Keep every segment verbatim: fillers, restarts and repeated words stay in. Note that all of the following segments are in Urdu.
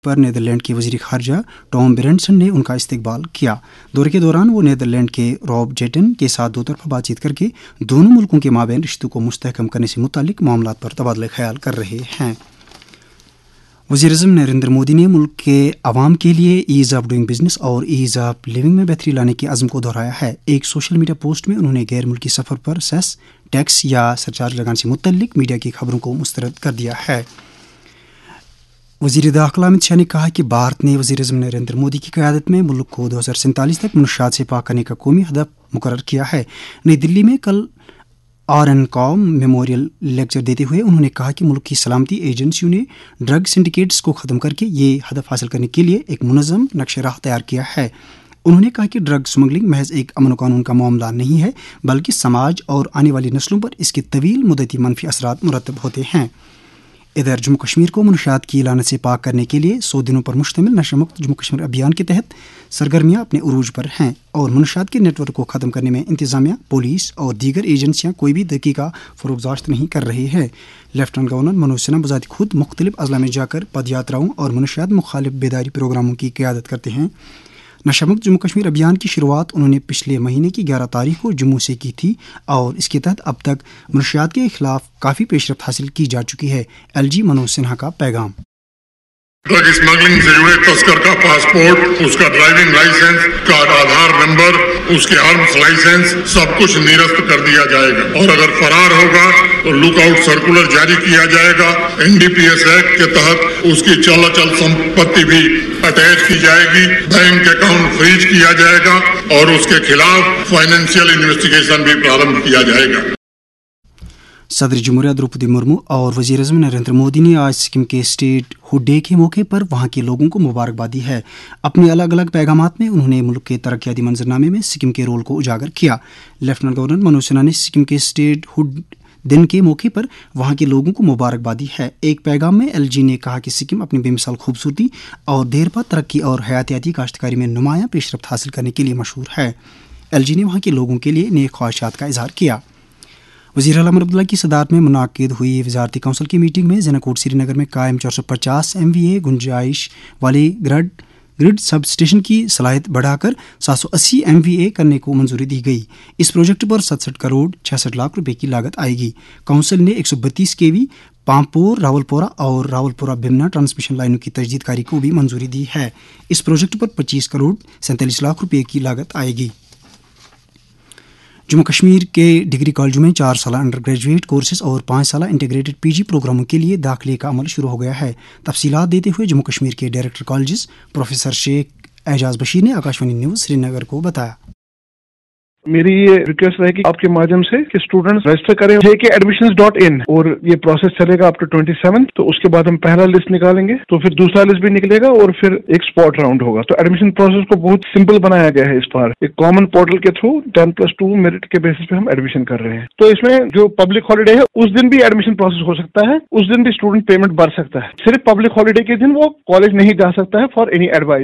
پر نیدرلینڈ کے وزیر خارجہ ٹام برینڈسن نے ان کا استقبال کیا۔ دورے کے دوران وہ نیدرلینڈ کے روب جیٹن کے ساتھ دو طرفہ بات چیت کر کے دونوں ملکوں کے مابین رشتوں کو مستحکم کرنے سے متعلق معاملات پر تبادلہ خیال کر رہے ہیں۔ وزیر اعظم نریندر مودی نے ملک کے عوام کے لیے ایز آف ڈوئنگ بزنس اور ایز آف لیونگ میں بہتری لانے کے عزم کو دہرایا ہے۔ ایک سوشل میڈیا پوسٹ میں انہوں نے غیر ملکی سفر پر سیس، ٹیکس یا سرچارج لگانے سے متعلق میڈیا کی خبروں کو مسترد کر دیا ہے۔ وزیر داخلہ امت شاہ نے کہا کہ بھارت نے وزیر اعظم نریندر مودی کی قیادت میں ملک کو دو ہزار سینتالیس تک منشیات سے پاک کرنے کا قومی ہدف مقرر کیا ہے۔ نئی دلی میں کل are N com memorial lecture دیتے ہوئے انہوں نے کہا کہ ملک کی سلامتی ایجنسیوں نے ڈرگ سنڈیکیٹس کو ختم کر کے یہ ہدف حاصل کرنے کے لیے ایک منظم نقشہ راہ تیار کیا ہے۔ انہوں نے کہا کہ ڈرگ سمگلنگ محض ایک امن و قانون کا معاملہ نہیں ہے، بلکہ سماج اور آنے والی نسلوں پر اس کے طویل مدتی منفی اثرات مرتب ہوتے ہیں۔ ادھر جموں کشمیر کو منشیات کی لعنت سے پاک کرنے کے لیے سو دنوں پر مشتمل نشہ مکت جموں کشمیر ابھیان کے تحت سرگرمیاں اپنے عروج پر ہیں اور منشیات کے نیٹ ورک کو ختم کرنے میں انتظامیہ، پولیس اور دیگر ایجنسیاں کوئی بھی دقیقہ فروگزاشت نہیں کر رہی ہے۔ لیفٹنٹ گورنر منوج سنہا بذات خود مختلف اضلاع میں جا کر پد یاتراؤں اور منشیات مخالف بیداری پروگراموں کی قیادت کرتے ہیں۔ نشہ مکت جموں کشمیر ابھیان کی شروعات انہوں نے پچھلے مہینے کی گیارہ تاریخ کو جموں سے کی تھی اور اس کے تحت اب تک منشیات کے خلاف کافی پیش رفت حاصل کی جا چکی ہے۔ ایل جی منوج سنہا کا پیغام۔ ڈرگ اسمگلنگ سے جڑے تسکر کا پاسپورٹ، اس کا ڈرائیونگ لائسنس، کا آدھار نمبر، اس کے آرمز لائسنس سب کچھ نرست کر دیا جائے گا، اور اگر فرار ہوگا تو لک آؤٹ سرکولر جاری کیا جائے گا۔ N D P S act کے تحت اس کی چل اچل سمپتی بھی اٹیچ کی جائے گی، بینک اکاؤنٹ فریز کیا جائے گا اور اس کے خلاف فائنینشیل انویسٹیگیشن بھی پرارمبھ کیا جائے گا۔ صدر جمہوریہ دروپدی مرمو اور وزیر اعظم نریندر مودی نے آج سکم کے اسٹیٹ ہوڈ ڈے کے موقع پر وہاں کے لوگوں کو مبارکباد دی ہے۔ اپنے الگ الگ پیغامات میں انہوں نے ملک کے ترقیاتی منظرنامے میں سکم کے رول کو اجاگر کیا۔ لیفٹنٹ گورنر منوج سنہا نے سکم کے اسٹیٹ ہوڈ دن کے موقع پر وہاں کے لوگوں کو مبارکباد دی ہے۔ ایک پیغام میں ایل جی نے کہا کہ سکم اپنی بے مثال خوبصورتی اور دیر پا ترقی اور حیاتیاتی کاشتکاری میں نمایاں پیش رفت حاصل کرنے کے لیے مشہور ہے۔ ایل جی نے وہاں کے لوگوں کے لیے نیک خواہشات کا اظہار کیا۔ وزیر اعلیٰ عمر عبداللہ کی صدارت میں منعقد ہوئی وزارتی کونسل کی میٹنگ میں ضلع کوٹ سری نگر میں قائم چار سو پچاس ایم وی اے گنجائش والے گرڈ گرڈ سب اسٹیشن کی صلاحیت بڑھا کر سات سو اسی ایم وی اے کرنے کو منظوری دی گئی۔ اس پروجیکٹ پر ستسٹھ کروڑ چھیاسٹھ لاکھ روپے کی لاگت آئے گی۔ کونسل نے ایک سو بتیس کے وی پامپور راولپورہ اور راولپورہ بمنا ٹرانسمیشن لائنوں کی تجدید کاری کو بھی منظوری دی ہے۔ اس پروجیکٹ پر پچیس کروڑ سینتالیس لاکھ روپے کی لاگت آئے گی۔ جموں کشمیر کے ڈگری کالجوں میں چار سالہ انڈر گریجویٹ کورسز اور پانچ سالہ انٹیگریٹڈ پی جی پروگراموں کے لیے داخلے کا عمل شروع ہو گیا ہے۔ تفصیلات دیتے ہوئے جموں کشمیر کے ڈائریکٹر کالجز پروفیسر شیخ اعجاز بشیر نے آکاشوانی نیوز سری نگر کو بتایا۔ میری یہ ریکویسٹ رہے گی آپ کے مادھیم سے کہ اسٹوڈنٹس رجسٹر کریں جے کے ایڈمیشنز ڈاٹ ان، اور یہ پروسیس چلے گا اپ ٹو ٹوئنٹی سیون، تو اس کے بعد ہم پہلا لسٹ نکالیں گے، تو پھر دوسرا لسٹ بھی نکلے گا اور پھر ایک اسپاٹ راؤنڈ ہوگا۔ تو ایڈمیشن پروسیس کو بہت سمپل بنایا گیا ہے اس بار، ایک کامن پورٹل کے through ten plus two merit کے بیسس پہ ہم ایڈمیشن کر رہے ہیں۔ تو اس میں جو پبلک ہالیڈے ہے اس دن بھی ایڈمیشن پروسیس ہو سکتا ہے، اس دن بھی اسٹوڈنٹ پیمنٹ بھر سکتا ہے، صرف پبلک ہالیڈے کے دن وہ کالج نہیں جا سکتا ہے فار اینی ایڈوائز۔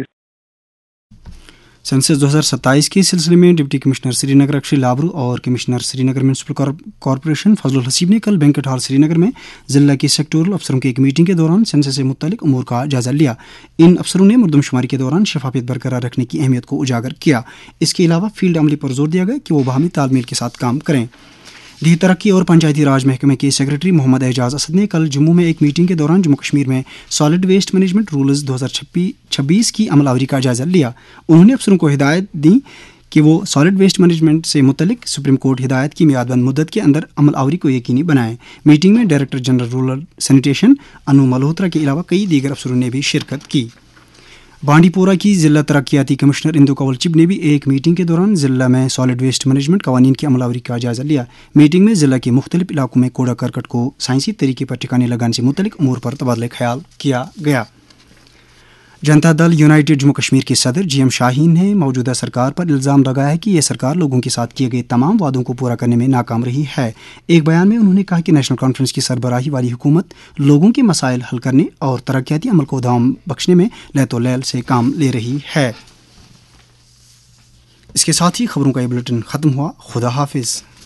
سینسس دو ہزار ستائیس کے سلسلے میں ڈپٹی کمشنر سری نگر اکشے لابرو اور کمشنر سری نگر میونسپل کارپوریشن فضل الحسیب نے کل بینکٹ ہال سری نگر میں ضلع کے سیکٹورل افسروں کی ایک میٹنگ کے دوران سینسس سے متعلق امور کا جائزہ لیا۔ ان افسروں نے مردم شماری کے دوران شفافیت برقرار رکھنے کی اہمیت کو اجاگر کیا۔ اس کے علاوہ فیلڈ عملے پر زور دیا گیا کہ وہ باہمی تال میل کے ساتھ کام کریں۔ دیہی ترقی اور پنچایتی راج محکمے کے سیکرٹری محمد اعجاز اسد نے کل جموں میں ایک میٹنگ کے دوران جموں کشمیر میں سالڈ ویسٹ مینجمنٹ رولز دو ہزار چھبیس کی عمل آوری کا جائزہ لیا۔ انہوں نے افسروں کو ہدایت دی کہ وہ سالڈ ویسٹ مینجمنٹ سے متعلق سپریم کورٹ ہدایت کی میعاد بند مدت کے اندر عمل آوری کو یقینی بنائیں۔ میٹنگ میں ڈائریکٹر جنرل رورل سینیٹیشن انو ملہوترا کے علاوہ کئی دیگر افسروں نے بھی شرکت کی۔ بانڈی پورہ کی ضلع ترقیاتی کمشنر اندو کنول چب نے بھی ایک میٹنگ کے دوران ضلع میں سالڈ ویسٹ مینجمنٹ قوانین کی عمل آوری کا جائزہ لیا۔ میٹنگ میں ضلع کے مختلف علاقوں میں کوڑا کرکٹ کو سائنسی طریقے پر ٹھکانے لگانے سے متعلق امور پر تبادلہ خیال کیا گیا۔ جنتا دل یونائٹڈ جموں کشمیر کے صدر جی ایم شاہین نے موجودہ سرکار پر الزام لگایا ہے کہ یہ سرکار لوگوں کے ساتھ کیے گئے تمام وعدوں کو پورا کرنے میں ناکام رہی ہے۔ ایک بیان میں انہوں نے کہا کہ نیشنل کانفرنس کی سربراہی والی حکومت لوگوں کے مسائل حل کرنے اور ترقیاتی عمل کو دوام بخشنے میں لیت و لیل سے کام لے رہی ہے۔ اس کے ساتھ ہی خبروں کا یہ بلیٹن ختم ہوا۔ خدا حافظ۔